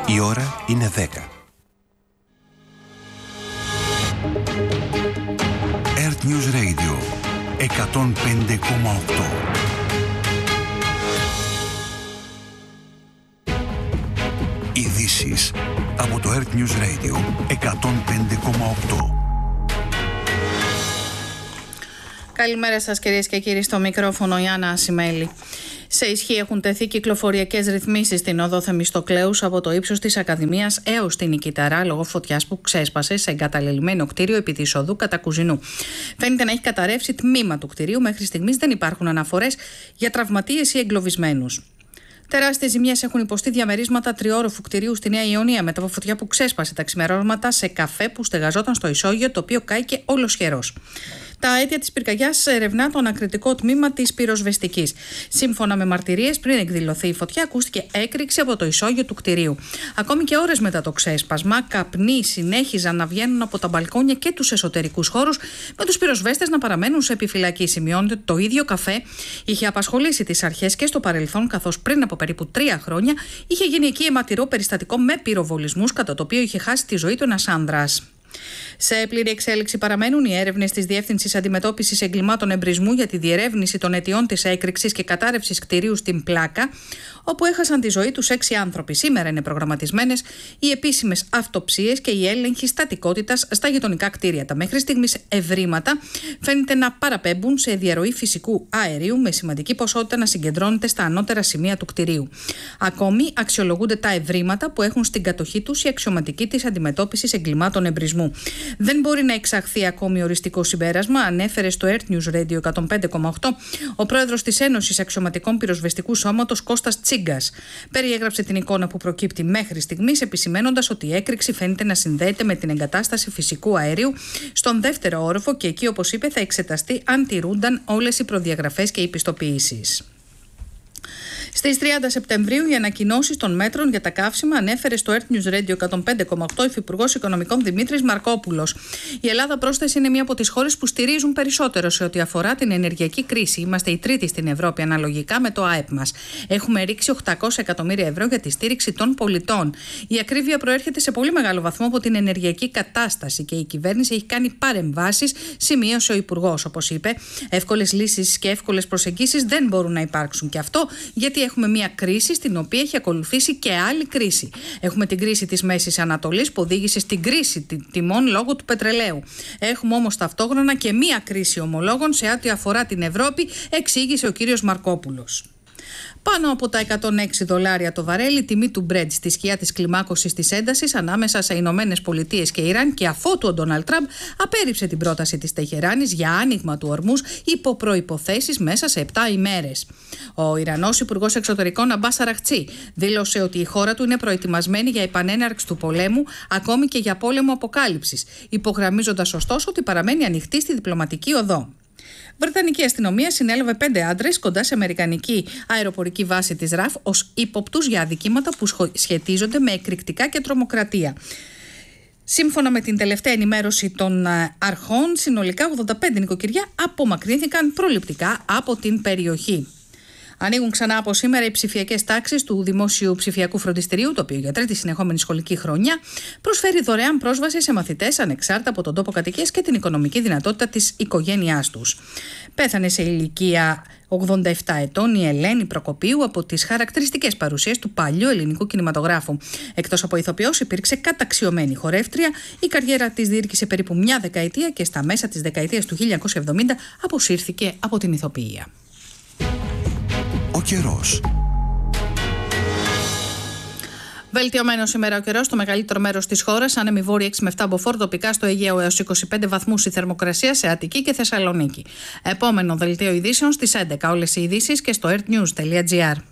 Η ώρα είναι 10. Earth News Radio 105,8. Ειδήσεις από το Earth News Radio 105,8. Καλημέρα σας κυρίες και κύριοι, στο μικρόφωνο Ιάννα Ασημέλη. Σε ισχύ έχουν τεθεί κυκλοφοριακές ρυθμίσεις στην οδό Θεμιστοκλέους από το ύψος της Ακαδημίας έως την Νικηταρά λόγω φωτιάς που ξέσπασε σε εγκαταλελειμμένο κτίριο επί της οδού Κατακουζινού. Φαίνεται να έχει καταρρεύσει τμήμα του κτιρίου. Μέχρι στιγμής δεν υπάρχουν αναφορές για τραυματίες ή εγκλωβισμένους. Τεράστιες ζημιές έχουν υποστεί διαμερίσματα τριόροφου κτηρίου στη Νέα Ιωνία μετά από φωτιά που ξέσπασε τα ξημερώματα σε καφέ που στεγαζόταν στο ισόγειο, το οποίο κάηκε ολοσχερός. Τα αίτια της πυρκαγιάς ερευνά το ανακριτικό τμήμα της πυροσβεστικής. Σύμφωνα με μαρτυρίες, πριν εκδηλωθεί η φωτιά, ακούστηκε έκρηξη από το ισόγειο του κτηρίου. Ακόμη και ώρες μετά το ξέσπασμα, καπνοί συνέχιζαν να βγαίνουν από τα μπαλκόνια και τους εσωτερικούς χώρους, με τους πυροσβέστες να παραμένουν σε επιφυλακή. Σημειώνεται ότι το ίδιο καφέ είχε απασχολήσει τις αρχές και στο παρελθόν, καθώς πριν από περίπου 3 χρόνια είχε γίνει εκεί αιματηρό περιστατικό με πυροβολισμούς, κατά το οποίο είχε χάσει τη ζωή του ένας άνδρας. Σε πλήρη εξέλιξη παραμένουν οι έρευνες της Διεύθυνσης Αντιμετώπισης Εγκλημάτων Εμπρισμού για τη διερεύνηση των αιτιών της έκρηξης και κατάρρευσης κτηρίου στην Πλάκα, όπου έχασαν τη ζωή τους 6 άνθρωποι. Σήμερα είναι προγραμματισμένες οι επίσημες αυτοψίες και οι έλεγχοι στατικότητας στα γειτονικά κτίρια. Τα μέχρι στιγμής ευρήματα φαίνεται να παραπέμπουν σε διαρροή φυσικού αερίου, με σημαντική ποσότητα να συγκεντρώνεται στα ανώτερα σημεία του κτηρίου. Ακόμη αξιολογούνται τα ευρήματα που έχουν στην κατοχή τους οι αξιωματικοί της Αντιμετώπισης Εγκλημάτων Εμπρισμού. Δεν μπορεί να εξαχθεί ακόμη οριστικό συμπέρασμα, ανέφερε στο Earth News Radio 105,8 ο πρόεδρος της Ένωσης Αξιωματικών Πυροσβεστικού Σώματος Κώστας Τσίγκας. Περιέγραψε την εικόνα που προκύπτει μέχρι στιγμής, επισημαίνοντας ότι η έκρηξη φαίνεται να συνδέεται με την εγκατάσταση φυσικού αερίου στον δεύτερο όροφο και εκεί, όπως είπε, θα εξεταστεί αν τηρούνταν όλες οι προδιαγραφές και οι πιστοποιήσεις. Στις 30 Σεπτεμβρίου, οι ανακοινώσεις των μέτρων για τα καύσιμα ανέφερε στο Earth News Radio 105,8 Υφυπουργός Οικονομικών Δημήτρης Μαρκόπουλος. Η Ελλάδα, πρόσθεσε, είναι μία από τις χώρες που στηρίζουν περισσότερο σε ό,τι αφορά την ενεργειακή κρίση. Είμαστε η τρίτη στην Ευρώπη αναλογικά με το ΑΕΠ μας. Έχουμε ρίξει 800 εκατομμύρια ευρώ για τη στήριξη των πολιτών. Η ακρίβεια προέρχεται σε πολύ μεγάλο βαθμό από την ενεργειακή κατάσταση και η κυβέρνηση έχει κάνει παρεμβάσεις, σημείωσε ο Υπουργός. Όπως είπε, εύκολες λύσεις και εύκολες προσεγγίσεις δεν μπορούν να υπάρξουν. Και αυτό γιατί έχουμε μια κρίση στην οποία έχει ακολουθήσει και άλλη κρίση. Έχουμε την κρίση της Μέσης Ανατολής που οδήγησε στην κρίση τιμών λόγω του πετρελαίου. Έχουμε όμως ταυτόχρονα και μια κρίση ομολόγων σε ό,τι αφορά την Ευρώπη, εξήγησε ο κύριος Μαρκόπουλος. Πάνω από τα $106 το βαρέλι, η τιμή του Brent στη σκιά της κλιμάκωσης της έντασης ανάμεσα σε Ηνωμένες Πολιτείες και Ιράν, και αφότου ο Ντόναλντ Τραμπ απέρριψε την πρόταση της Τεχεράνης για άνοιγμα του ορμούς υπό προϋποθέσεις μέσα σε 7 ημέρες. Ο Ιρανός Υπουργός Εξωτερικών Αμπάς Αραχτσί δήλωσε ότι η χώρα του είναι προετοιμασμένη για επανέναρξη του πολέμου, ακόμη και για πόλεμο αποκάλυψης, υπογραμμίζοντας ωστόσο ότι παραμένει ανοιχτή στη διπλωματική οδό. Βρετανική αστυνομία συνέλαβε 5 άντρες κοντά σε αμερικανική αεροπορική βάση της ΡΑΦ ως ύποπτους για αδικήματα που σχετίζονται με εκρηκτικά και τρομοκρατία. Σύμφωνα με την τελευταία ενημέρωση των αρχών, συνολικά 85 νοικοκυριά απομακρύνθηκαν προληπτικά από την περιοχή. Ανοίγουν ξανά από σήμερα οι ψηφιακές τάξεις του Δημόσιου Ψηφιακού Φροντιστηρίου, το οποίο για τρίτη συνεχόμενη σχολική χρονιά προσφέρει δωρεάν πρόσβαση σε μαθητές ανεξάρτητα από τον τόπο κατοικίας και την οικονομική δυνατότητα της οικογένειάς τους. Πέθανε σε ηλικία 87 ετών η Ελένη Προκοπίου από τις χαρακτηριστικές παρουσίες του παλιού ελληνικού κινηματογράφου. Εκτός από ηθοποιός, υπήρξε καταξιωμένη χορεύτρια. Η καριέρα της διήρκησε περίπου μια δεκαετία και στα μέσα της δεκαετίας του 1970 αποσύρθηκε από την ηθοποιία. Ο καιρός. Βελτιωμένο σήμερα ο καιρός στο μεγαλύτερο μέρος της χώρας. Άνεμοι βόρειοι 6 με 7 μποφόρ, τοπικά στο Αιγαίο έως 25 βαθμούς η θερμοκρασία σε Αττική και Θεσσαλονίκη. Επόμενο δελτίο ειδήσεων στις 11. Όλες οι ειδήσεις και στο earthnews.gr.